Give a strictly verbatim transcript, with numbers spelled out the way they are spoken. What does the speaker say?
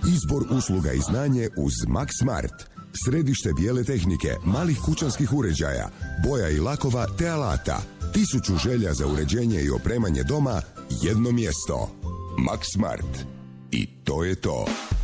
Izbor usluga i znanje uz Max Smart. Središte bijele tehnike, malih kućanskih uređaja, boja i lakova te alata. Tisuću želja za uređenje i opremanje doma, jedno mjesto. Max Smart. I to je to.